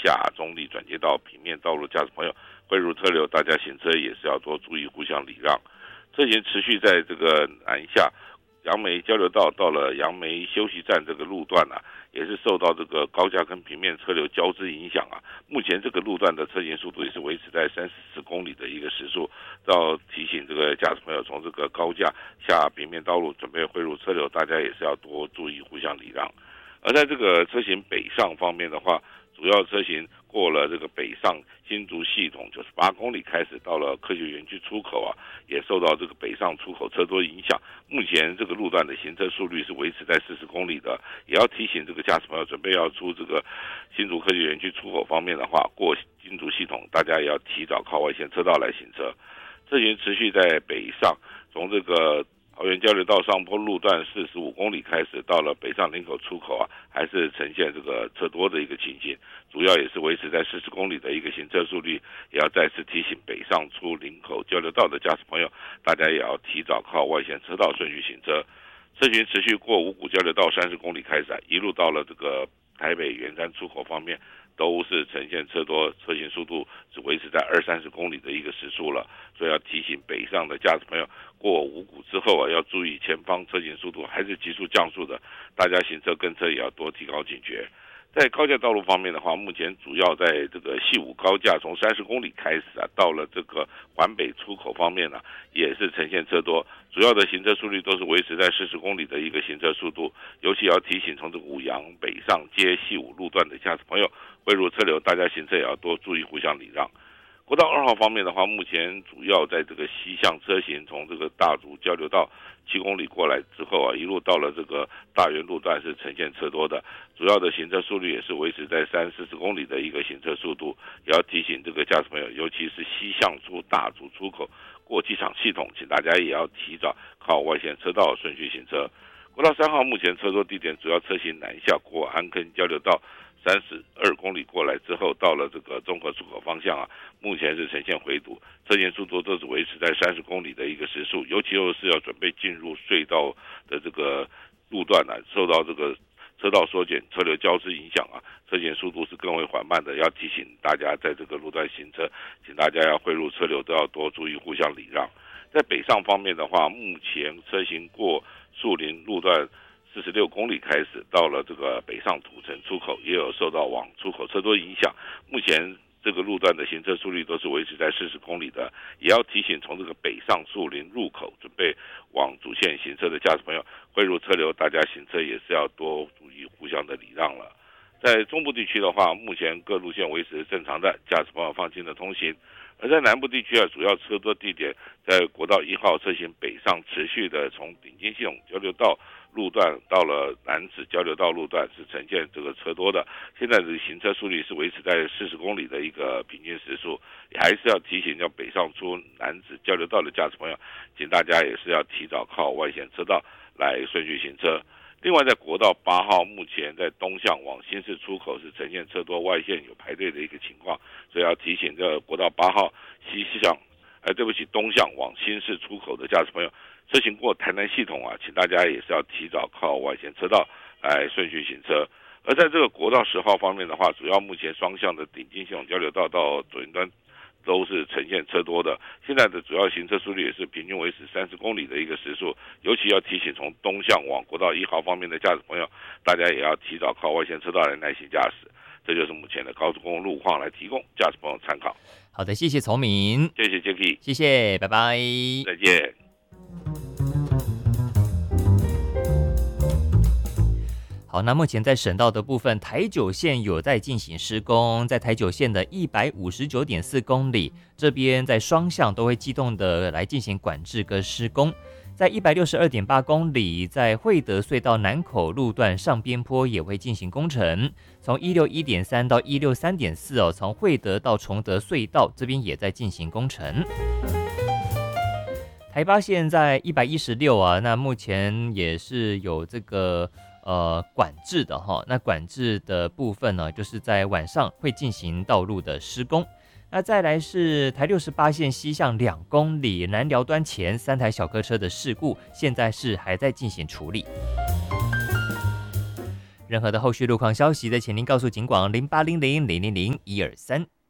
下中立转接到平面道路，驾驶朋友汇入车流，大家行车也是要多注意互相礼让。车行持续在这个南下杨梅交流道到了杨梅休息站这个路段也是受到这个高架跟平面车流交织影响目前这个路段的车行速度也是维持在34公里的一个时速，要提醒这个驾驶朋友从这个高架下平面道路准备汇入车流，大家也是要多注意互相礼让。而在这个车行北上方面的话，主要车行过了这个北上新竹系统98公里开始到了科学园区出口也受到这个北上出口车多影响，目前这个路段的行车速率是维持在40公里的，也要提醒这个驾驶朋友准备要出这个新竹科学园区出口方面的话，过新竹系统大家也要提早靠外线车道来行车。车行持续在北上，从这个桃园交流道上坡路段45公里开始到了北上林口出口还是呈现这个车多的一个情形，主要也是维持在40公里的一个行车速率，也要再次提醒北上出林口交流道的驾驶朋友，大家也要提早靠外线车道顺序行车。车行持续过五股交流道30公里开始一路到了这个台北圆山出口方面，都是呈现车多，车行速度只维持在20-30公里的一个时速了，所以要提醒北上的驾驶朋友，过五股之后要注意前方车行速度还是急速降速的，大家行车跟车也要多提高警觉。在高架道路方面的话，目前主要在这个细五高架从30公里开始到了这个环北出口方面也是呈现车多，主要的行车速率都是维持在40公里的一个行车速度，尤其要提醒从这个五杨北上接细五路段的驾驶朋友汇入车流，大家行车也要多注意互相礼让。国道2号方面的话，目前主要在这个西向车行从这个大竹交流道7公里过来之后一路到了这个大园路段是呈现车多的，主要的行车速率也是维持在30-40公里的一个行车速度，也要提醒这个驾驶朋友，尤其是西向出大竹出口过机场系统，请大家也要提早靠外线车道顺序行车。国道3号目前车多地点主要车行南下过安坑交流道32公里过来之后，到了这个中和出口方向目前是呈现回堵，车行速度都是维持在30公里的一个时速，尤其又是要准备进入隧道的这个路段受到这个车道缩减、车流交织影响车行速度是更为缓慢的，要提醒大家在这个路段行车，请大家要汇入车流都要多注意互相礼让。在北上方面的话，目前车行过树林路段46公里开始到了这个北上土城出口，也有受到往出口车多影响，目前这个路段的行车速率都是维持在40公里的，也要提醒从这个北上树林入口准备往主线行车的驾驶朋友汇入车流，大家行车也是要多注意互相的礼让了。在中部地区的话，目前各路线维持正常的，驾驶朋友放心的通行。而在南部地区主要车多地点在国道1号车行北上，持续的从顶尖系统交流道路段到了南子交流道路段是呈现这个车多的，现在的行车速率是维持在40公里的一个平均时速，也还是要提醒要北上出南子交流道的驾驶朋友，请大家也是要提早靠外线车道来顺序行车。另外在国道8号目前在东向往新市出口是呈现车多，外线有排队的一个情况，所以要提醒这国道8号东向往新市出口的驾驶朋友，车行过台南系统请大家也是要提早靠外线车道来顺序行车。而在这个国道10号方面的话，主要目前双向的顶尖系统交流道到左云端都是呈现车多的，现在的主要行车速率也是平均维持30公里的一个时速，尤其要提醒从东向往国道1号方面的驾驶朋友，大家也要提早靠外线车道来耐心驾驶。这就是目前的高速公路路况，来提供驾驶朋友参考。 好的，谢谢崇明， 谢谢 Jacky， 谢谢，拜拜， 再见。 好，那目前在省道的部分，台九线有在进行施工，在台九线的159.4公里这边，在双向都会机动的来进行管制跟施工。在162.8公里，在惠德隧道南口路段上边坡也会进行工程，从161.3到163.4从惠德到崇德隧道这边也在进行工程。台八线在116那目前也是有这个管制的那管制的部分呢，就是在晚上会进行道路的施工。那再来是台68线西向2公里南寮端前3台小客车的事故，现在是还在进行处理。 任何的后续路况消息，再请您告诉警广0800000123。